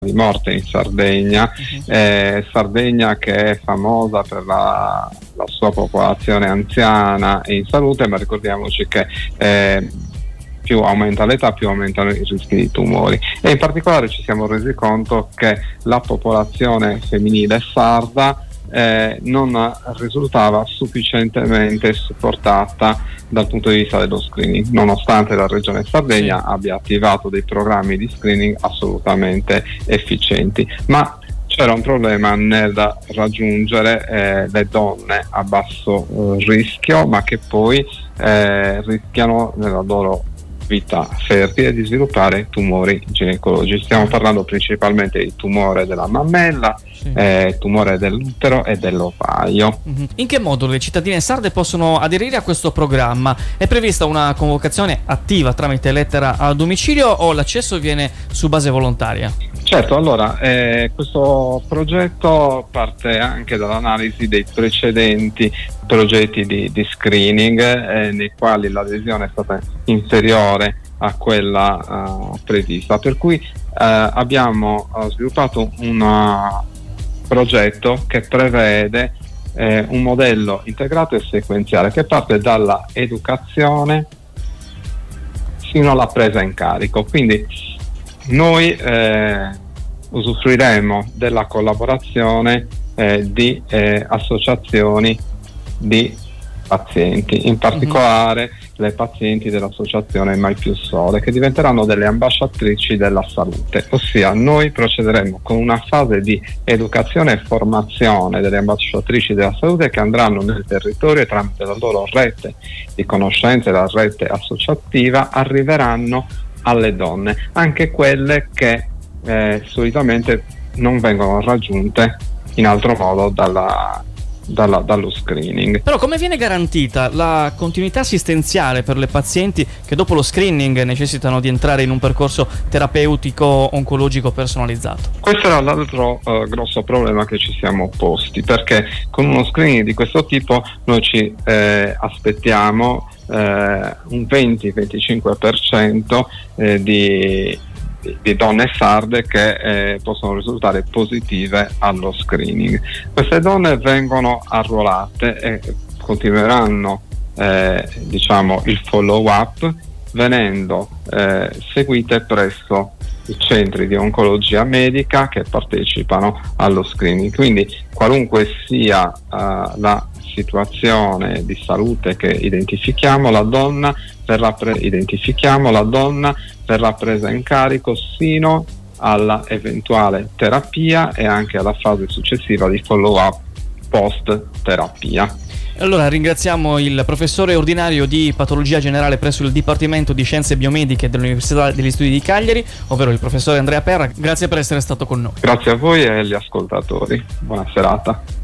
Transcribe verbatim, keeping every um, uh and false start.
di morte in Sardegna, uh-huh. eh, Sardegna che è famosa per la, la sua popolazione anziana e in salute, ma ricordiamoci che eh, più aumenta l'età più aumentano i rischi di tumori, e in particolare ci siamo resi conto che la popolazione femminile sarda eh, non risultava sufficientemente supportata dal punto di vista dello screening, nonostante la Regione Sardegna sì. abbia attivato dei programmi di screening assolutamente efficienti, ma c'era un problema nel raggiungere eh, le donne a basso eh, rischio, ma che poi eh, rischiano nella loro vita fertile di sviluppare tumori ginecologici. Stiamo parlando principalmente di tumore della mammella, sì. eh, tumore dell'utero e dell'ovaio. In che modo le cittadine sarde possono aderire a questo programma? È prevista una convocazione attiva tramite lettera a domicilio o l'accesso viene su base volontaria? Certo, allora eh, questo progetto parte anche dall'analisi dei precedenti progetti di, di screening eh, nei quali l'adesione è stata inferiore a quella uh, prevista, per cui uh, abbiamo uh, sviluppato un uh, progetto che prevede eh, un modello integrato e sequenziale che parte dalla educazione fino alla presa in carico. Quindi noi eh, usufruiremo della collaborazione eh, di eh, associazioni di pazienti, in particolare uh-huh. le pazienti dell'associazione Mai Più Sole, che diventeranno delle ambasciatrici della salute, ossia noi procederemo con una fase di educazione e formazione delle ambasciatrici della salute che andranno nel territorio e tramite la loro rete di conoscenze, la rete associativa, arriveranno alle donne, anche quelle che eh, solitamente non vengono raggiunte in altro modo dalla, dalla, dallo screening. Però come viene garantita la continuità assistenziale per le pazienti che dopo lo screening necessitano di entrare in un percorso terapeutico oncologico personalizzato? Questo era l'altro uh, grosso problema che ci siamo posti, perché con uno screening di questo tipo noi ci eh, aspettiamo Uh, un venti venticinque per cento eh, di, di donne sarde che eh, possono risultare positive allo screening. Queste donne vengono arruolate e continueranno eh, diciamo il follow up venendo eh, seguite presso i centri di oncologia medica che partecipano allo screening. Quindi qualunque sia uh, la situazione di salute che identifichiamo, la donna verrà pre- identifichiamo la donna verrà presa in carico sino alla eventuale terapia e anche alla fase successiva di follow up post terapia. Allora ringraziamo il professore ordinario di patologia generale presso il Dipartimento di Scienze Biomediche dell'Università degli Studi di Cagliari, ovvero il professore Andrea Perra. Grazie per essere stato con noi. Grazie a voi e agli ascoltatori. Buona serata.